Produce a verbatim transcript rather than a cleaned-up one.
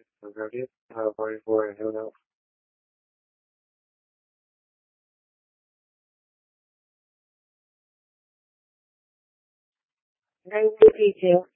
About it. How about it for anyone else? Thank you, teacher.